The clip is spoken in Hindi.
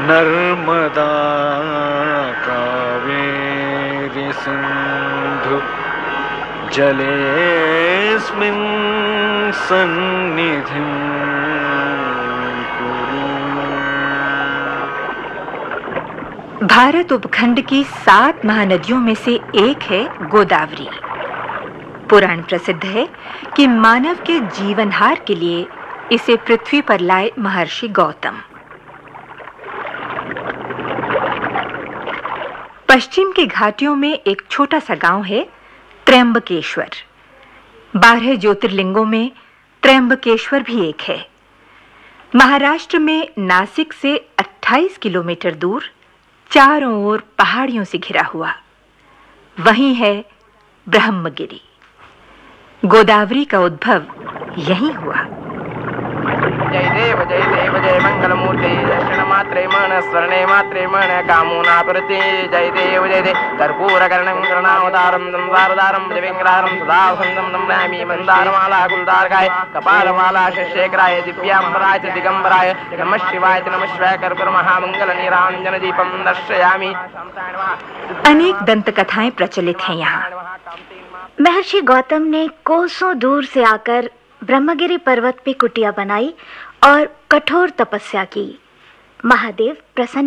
नर्मदा कावेरी सिंधु जलेऽस्मिन् सन्निधिं कुरु। भारत उपखंड की 7 महानदियों में से एक है गोदावरी। पुराण प्रसिद्ध है कि मानव के जीवनहार के लिए इसे पृथ्वी पर लाए महर्षि गौतम। पश्चिम की घाटियों में एक छोटा सा गांव है त्र्यंबकेश्वर। 12 ज्योतिर्लिंगों में त्र्यंबकेश्वर भी एक है। महाराष्ट्र में नासिक से 28 किलोमीटर दूर चारों ओर पहाड़ियों से घिरा हुआ वहीं है ब्रह्मगिरि। गोदावरी का उद्भव यहीं हुआ। जय देव जय मंगलमूर्ति दर्शन मात्रे मन स्वर्णे मात्रे मन कामोना प्रति जय देव कर्पूरकर्णं करुणावतारं संसारदारं दिव्यंगरारं सदा वसन्तं नमामि मंदारमाला गुलदारकाय कपालमाला शशेखराय दिव्यांबराय दिगंबराय नमः शिवाय कर्पूर महामंगल नीरांजन दीपं दर्शयामि। अनेक दंत कथाएं प्रचलित हैं यहाँ। महर्षि गौतम ने कोसों दूर से आकर ब्रह्मगिरि पर्वत पे कुटिया बनाई और कठोर तपस्या की। महादेव प्रसन्न